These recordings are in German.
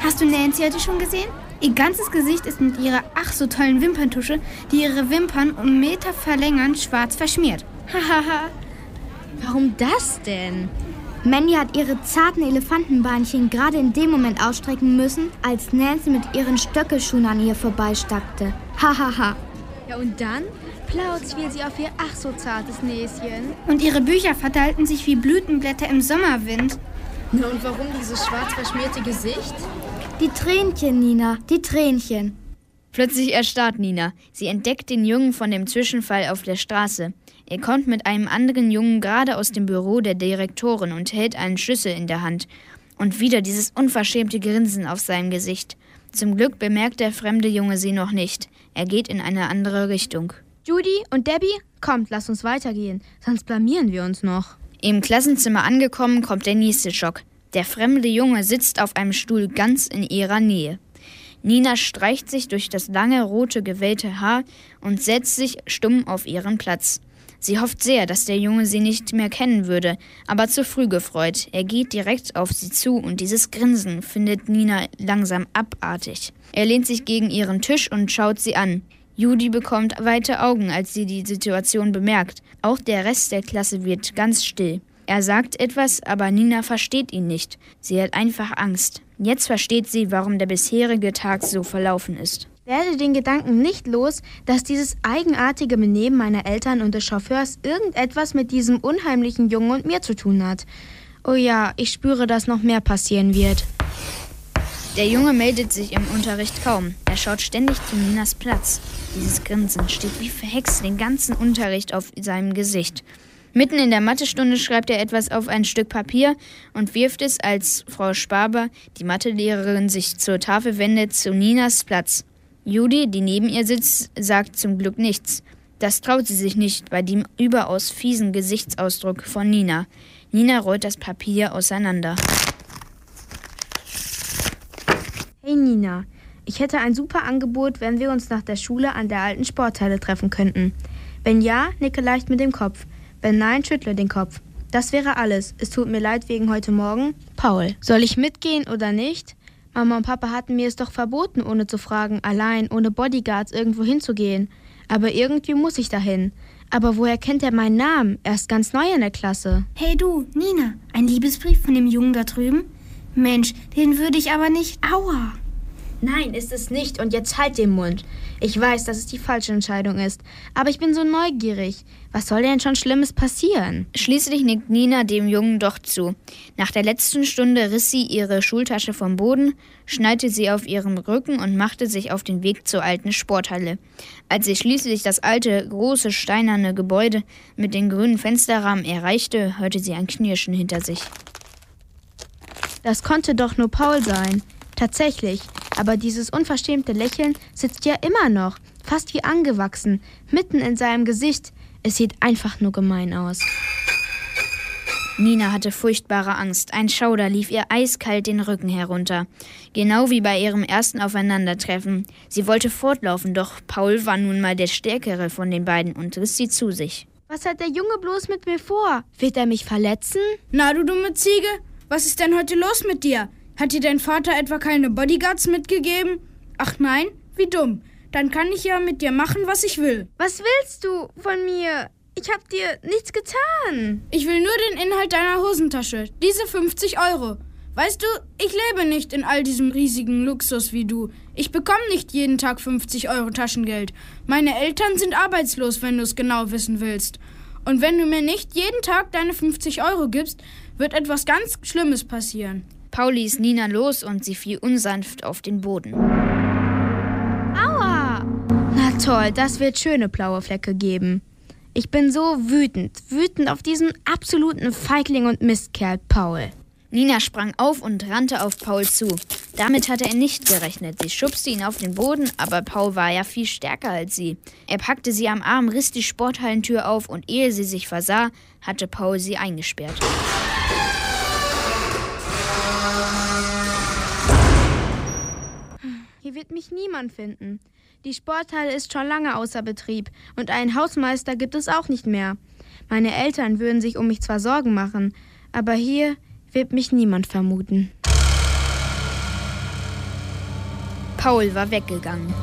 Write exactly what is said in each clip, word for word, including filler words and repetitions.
Hast du Nancy heute schon gesehen? Ihr ganzes Gesicht ist mit ihrer ach so tollen Wimperntusche, die ihre Wimpern um Meter verlängern, schwarz verschmiert. Hahaha. Warum das denn? Mandy hat ihre zarten Elefantenbeinchen gerade in dem Moment ausstrecken müssen, als Nancy mit ihren Stöckelschuhen an ihr vorbeistackte. Hahaha. Ja, und dann plautzt fiel sie auf ihr ach so zartes Näschen. Und ihre Bücher verteilten sich wie Blütenblätter im Sommerwind. Na, und warum dieses schwarz verschmierte Gesicht? Die Tränchen, Nina, die Tränchen. Plötzlich erstarrt Nina. Sie entdeckt den Jungen von dem Zwischenfall auf der Straße. Er kommt mit einem anderen Jungen gerade aus dem Büro der Direktorin und hält einen Schlüssel in der Hand. Und wieder dieses unverschämte Grinsen auf seinem Gesicht. Zum Glück bemerkt der fremde Junge sie noch nicht. Er geht in eine andere Richtung. Judy und Debbie, kommt, lasst uns weitergehen, sonst blamieren wir uns noch. Im Klassenzimmer angekommen, kommt der nächste Schock. Der fremde Junge sitzt auf einem Stuhl ganz in ihrer Nähe. Nina streicht sich durch das lange, rote, gewellte Haar und setzt sich stumm auf ihren Platz. Sie hofft sehr, dass der Junge sie nicht mehr kennen würde, aber zu früh gefreut. Er geht direkt auf sie zu und dieses Grinsen findet Nina langsam abartig. Er lehnt sich gegen ihren Tisch und schaut sie an. Judy bekommt weite Augen, als sie die Situation bemerkt. Auch der Rest der Klasse wird ganz still. Er sagt etwas, aber Nina versteht ihn nicht. Sie hat einfach Angst. Jetzt versteht sie, warum der bisherige Tag so verlaufen ist. Ich werde den Gedanken nicht los, dass dieses eigenartige Benehmen meiner Eltern und des Chauffeurs irgendetwas mit diesem unheimlichen Jungen und mir zu tun hat. Oh ja, ich spüre, dass noch mehr passieren wird. Der Junge meldet sich im Unterricht kaum. Er schaut ständig zu Ninas Platz. Dieses Grinsen steht wie verhext den ganzen Unterricht auf seinem Gesicht. Mitten in der Mathestunde schreibt er etwas auf ein Stück Papier und wirft es, als Frau Sparber, die Mathelehrerin, sich zur Tafel wendet, zu Ninas Platz. Judy, die neben ihr sitzt, sagt zum Glück nichts. Das traut sie sich nicht bei dem überaus fiesen Gesichtsausdruck von Nina. Nina rollt das Papier auseinander. Hey Nina, ich hätte ein super Angebot, wenn wir uns nach der Schule an der alten Sporthalle treffen könnten. Wenn ja, nicke leicht mit dem Kopf. Wenn nein, schüttle den Kopf. Das wäre alles. Es tut mir leid wegen heute Morgen. Paul. Soll ich mitgehen oder nicht? Mama und Papa hatten mir es doch verboten, ohne zu fragen, allein, ohne Bodyguards irgendwo hinzugehen. Aber irgendwie muss ich dahin. Aber woher kennt er meinen Namen? Er ist ganz neu in der Klasse. Hey du, Nina, ein Liebesbrief von dem Jungen da drüben? Mensch, den würde ich aber nicht... Aua! Nein, ist es nicht. Und jetzt halt den Mund. Ich weiß, dass es die falsche Entscheidung ist. Aber ich bin so neugierig. Was soll denn schon Schlimmes passieren? Schließlich nickt Nina dem Jungen doch zu. Nach der letzten Stunde riss sie ihre Schultasche vom Boden, schnallte sie auf ihrem Rücken und machte sich auf den Weg zur alten Sporthalle. Als sie schließlich das alte, große, steinerne Gebäude mit den grünen Fensterrahmen erreichte, hörte sie ein Knirschen hinter sich. Das konnte doch nur Paul sein. Tatsächlich. Aber dieses unverschämte Lächeln sitzt ja immer noch, fast wie angewachsen, mitten in seinem Gesicht. Es sieht einfach nur gemein aus. Nina hatte furchtbare Angst. Ein Schauder lief ihr eiskalt den Rücken herunter. Genau wie bei ihrem ersten Aufeinandertreffen. Sie wollte fortlaufen, doch Paul war nun mal der Stärkere von den beiden und riss sie zu sich. Was hat der Junge bloß mit mir vor? Wird er mich verletzen? Na, du dumme Ziege, was ist denn heute los mit dir? Hat dir dein Vater etwa keine Bodyguards mitgegeben? Ach nein, wie dumm. Dann kann ich ja mit dir machen, was ich will. Was willst du von mir? Ich hab dir nichts getan. Ich will nur den Inhalt deiner Hosentasche. Diese fünfzig Euro. Weißt du, ich lebe nicht in all diesem riesigen Luxus wie du. Ich bekomme nicht jeden Tag fünfzig Euro Taschengeld. Meine Eltern sind arbeitslos, wenn du es genau wissen willst. Und wenn du mir nicht jeden Tag deine fünfzig Euro gibst, wird etwas ganz Schlimmes passieren. Paul ließ Nina los und sie fiel unsanft auf den Boden. Aua! Na toll, das wird schöne blaue Flecke geben. Ich bin so wütend, wütend auf diesen absoluten Feigling und Mistkerl, Paul. Nina sprang auf und rannte auf Paul zu. Damit hatte er nicht gerechnet. Sie schubste ihn auf den Boden, aber Paul war ja viel stärker als sie. Er packte sie am Arm, riss die Sporthallentür auf und ehe sie sich versah, hatte Paul sie eingesperrt. Hier wird mich niemand finden. Die Sporthalle ist schon lange außer Betrieb und einen Hausmeister gibt es auch nicht mehr. Meine Eltern würden sich um mich zwar Sorgen machen, aber hier wird mich niemand vermuten. Paul war weggegangen.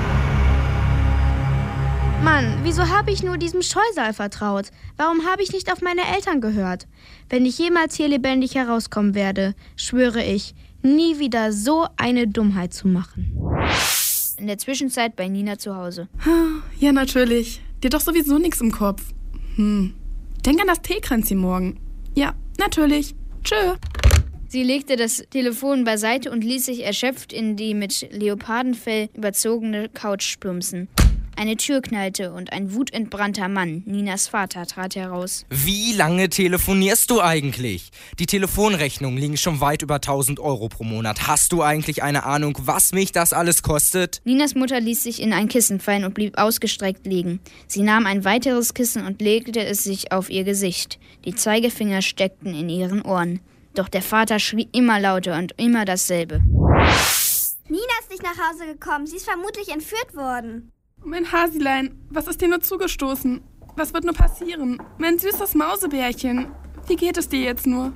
Mann, wieso habe ich nur diesem Scheusal vertraut? Warum habe ich nicht auf meine Eltern gehört? Wenn ich jemals hier lebendig herauskommen werde, schwöre ich, nie wieder so eine Dummheit zu machen. In der Zwischenzeit bei Nina zu Hause. Ja, natürlich. Dir doch sowieso nichts im Kopf. Hm. Denk an das Teekränzchen morgen. Ja, natürlich. Tschö. Sie legte das Telefon beiseite und ließ sich erschöpft in die mit Leopardenfell überzogene Couch plumpsen. Eine Tür knallte und ein wutentbrannter Mann, Ninas Vater, trat heraus. Wie lange telefonierst du eigentlich? Die Telefonrechnungen liegen schon weit über tausend Euro pro Monat. Hast du eigentlich eine Ahnung, was mich das alles kostet? Ninas Mutter ließ sich in ein Kissen fallen und blieb ausgestreckt liegen. Sie nahm ein weiteres Kissen und legte es sich auf ihr Gesicht. Die Zeigefinger steckten in ihren Ohren. Doch der Vater schrie immer lauter und immer dasselbe. Nina ist nicht nach Hause gekommen. Sie ist vermutlich entführt worden. Mein Hasilein, was ist dir nur zugestoßen? Was wird nur passieren? Mein süßes Mausebärchen. Wie geht es dir jetzt nur?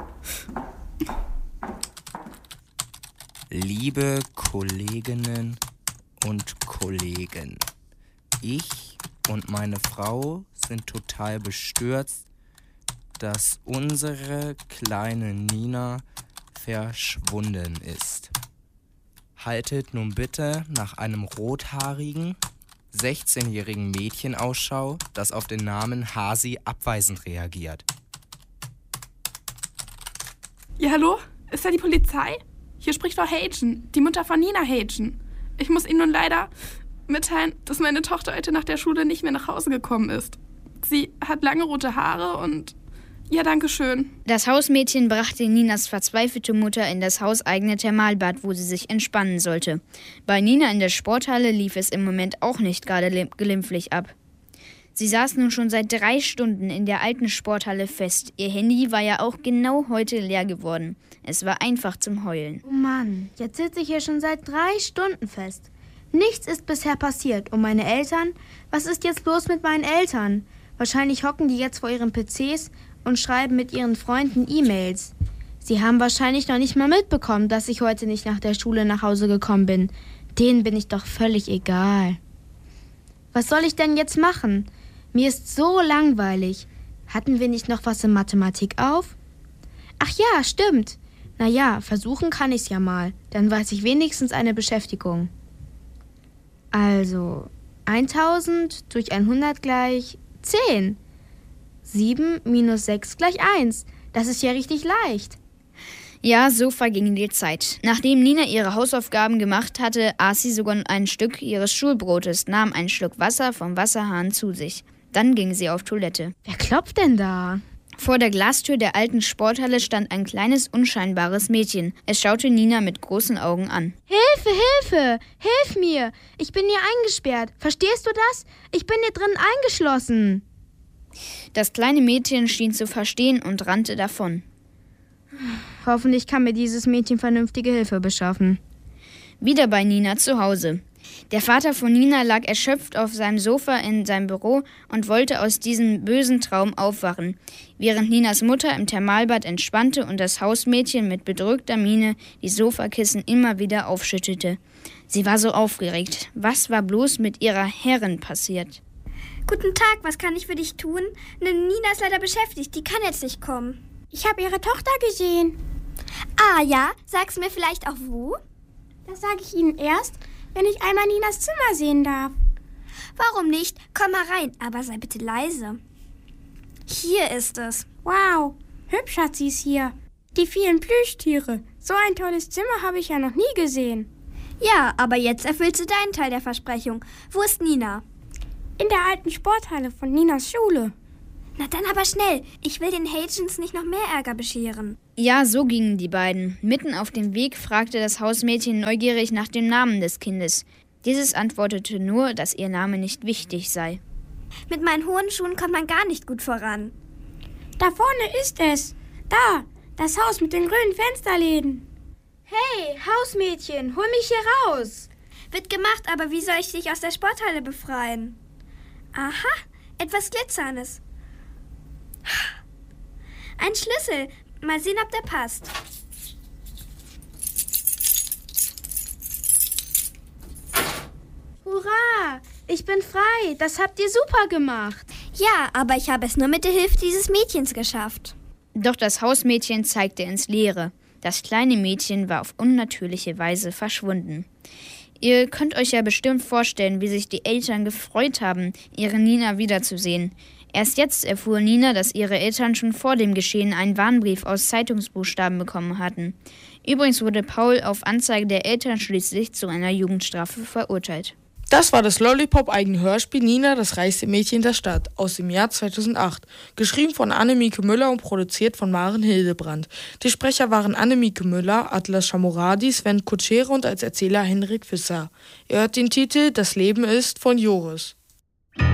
Liebe Kolleginnen und Kollegen, ich und meine Frau sind total bestürzt, dass unsere kleine Nina verschwunden ist. Haltet nun bitte nach einem rothaarigen, sechzehnjährigen Mädchen Ausschau, das auf den Namen Hasi abweisend reagiert. Ja, hallo? Ist da die Polizei? Hier spricht Frau Hagen, die Mutter von Nina Hagen. Ich muss Ihnen nun leider mitteilen, dass meine Tochter heute nach der Schule nicht mehr nach Hause gekommen ist. Sie hat lange rote Haare und... Ja, danke schön. Das Hausmädchen brachte Ninas verzweifelte Mutter in das hauseigene Thermalbad, wo sie sich entspannen sollte. Bei Nina in der Sporthalle lief es im Moment auch nicht gerade glimpflich ab. Sie saß nun schon seit drei Stunden in der alten Sporthalle fest. Ihr Handy war ja auch genau heute leer geworden. Es war einfach zum Heulen. Oh Mann, jetzt sitze ich hier schon seit drei Stunden fest. Nichts ist bisher passiert. Und meine Eltern? Was ist jetzt los mit meinen Eltern? Wahrscheinlich hocken die jetzt vor ihren P Cs und schreiben mit ihren Freunden E-Mails. Sie haben wahrscheinlich noch nicht mal mitbekommen, dass ich heute nicht nach der Schule nach Hause gekommen bin. Denen bin ich doch völlig egal. Was soll ich denn jetzt machen? Mir ist so langweilig. Hatten wir nicht noch was in Mathematik auf? Ach ja, stimmt. Na ja, versuchen kann ich's ja mal. Dann weiß ich wenigstens eine Beschäftigung. Also, tausend durch hundert gleich zehn. sieben minus sechs gleich eins. Das ist ja richtig leicht. Ja, so verging die Zeit. Nachdem Nina ihre Hausaufgaben gemacht hatte, aß sie sogar ein Stück ihres Schulbrotes, nahm einen Schluck Wasser vom Wasserhahn zu sich. Dann ging sie auf Toilette. Wer klopft denn da? Vor der Glastür der alten Sporthalle stand ein kleines, unscheinbares Mädchen. Es schaute Nina mit großen Augen an. Hilfe, Hilfe! Hilf mir! Ich bin hier eingesperrt. Verstehst du das? Ich bin hier drin eingeschlossen. Das kleine Mädchen schien zu verstehen und rannte davon. Hoffentlich kann mir dieses Mädchen vernünftige Hilfe beschaffen. Wieder bei Nina zu Hause. Der Vater von Nina lag erschöpft auf seinem Sofa in seinem Büro und wollte aus diesem bösen Traum aufwachen, während Ninas Mutter im Thermalbad entspannte und das Hausmädchen mit bedrückter Miene die Sofakissen immer wieder aufschüttelte. Sie war so aufgeregt. Was war bloß mit ihrer Herrin passiert? Guten Tag, was kann ich für dich tun? Nina ist leider beschäftigt, die kann jetzt nicht kommen. Ich habe ihre Tochter gesehen. Ah ja, sagst du mir vielleicht auch wo? Das sage ich Ihnen erst, wenn ich einmal Ninas Zimmer sehen darf. Warum nicht? Komm mal rein, aber sei bitte leise. Hier ist es. Wow, hübsch hat sie es hier. Die vielen Plüschtiere. So ein tolles Zimmer habe ich ja noch nie gesehen. Ja, aber jetzt erfüllst du deinen Teil der Versprechung. Wo ist Nina? In der alten Sporthalle von Ninas Schule. Na dann aber schnell. Ich will den Hagens nicht noch mehr Ärger bescheren. Ja, so gingen die beiden. Mitten auf dem Weg fragte das Hausmädchen neugierig nach dem Namen des Kindes. Dieses antwortete nur, dass ihr Name nicht wichtig sei. Mit meinen hohen Schuhen kommt man gar nicht gut voran. Da vorne ist es. Da, das Haus mit den grünen Fensterläden. Hey, Hausmädchen, hol mich hier raus. Wird gemacht, aber wie soll ich dich aus der Sporthalle befreien? Aha, etwas Glitzerndes. Ein Schlüssel. Mal sehen, ob der passt. Ich bin frei. Das habt ihr super gemacht. Ja, aber ich habe es nur mit der Hilfe dieses Mädchens geschafft. Doch das Hausmädchen zeigte ins Leere. Das kleine Mädchen war auf unnatürliche Weise verschwunden. Ihr könnt euch ja bestimmt vorstellen, wie sich die Eltern gefreut haben, ihre Nina wiederzusehen. Erst jetzt erfuhr Nina, dass ihre Eltern schon vor dem Geschehen einen Warnbrief aus Zeitungsbuchstaben bekommen hatten. Übrigens wurde Paul auf Anzeige der Eltern schließlich zu einer Jugendstrafe verurteilt. Das war das Lollipop-eigene Hörspiel Nina, das reichste Mädchen der Stadt, aus dem Jahr zweitausendacht. Geschrieben von Annemieke Müller und produziert von Maren Hildebrand. Die Sprecher waren Annemieke Müller, Atlas Schamoradi, Sven Kutschere und als Erzähler Henrik Visser. Ihr hört den Titel Das Leben ist von Joris.